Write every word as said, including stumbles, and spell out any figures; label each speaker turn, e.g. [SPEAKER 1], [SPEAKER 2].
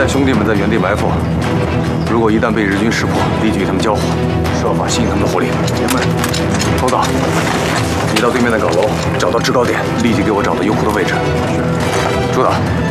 [SPEAKER 1] 带兄弟们在原地埋伏，如果一旦被日军识破，立即与他们交火，设法吸引他们的火力。爷们，头岛，你到对面的岗楼，找到制高点，立即给我找到油库的位置。是。朱导。